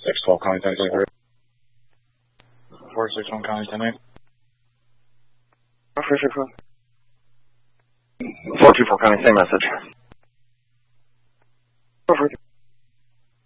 612 County 10 461 County 10 461. 424 County, same message. 442.